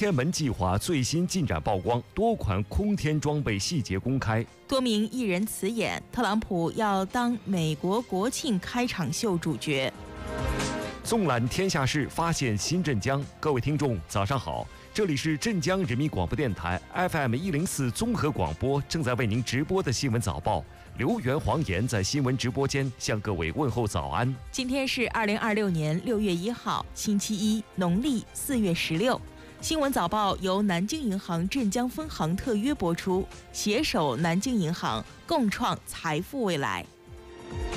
天门计划最新进展曝光，多款空天装备细节公开。 多名艺人辞演，特朗普要当美国国庆开场秀主角。 纵览天下事，发现新镇江。各位听众，早上好，这里是镇江人民广播电台 FM104综合广播，正在为您直播的新闻早报。刘源、黄岩在新闻直播间向各位问候早安。 今天是2026年6月1号，星期一，农历4月16。新闻早报由南京银行镇江分行特约播出，携手南京银行，共创财富未来。